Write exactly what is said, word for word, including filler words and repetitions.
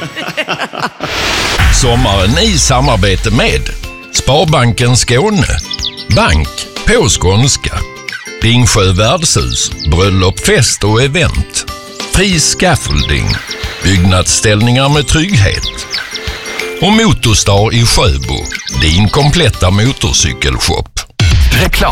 Sommaren i samarbete med Sparbanken Skåne, bank på skånska, Ringsjö värdshus, bröllop, fest och event, Fri Scaffolding, byggnadsställningar med trygghet och Motorstar i Sjöbo, din kompletta motorcykelshop.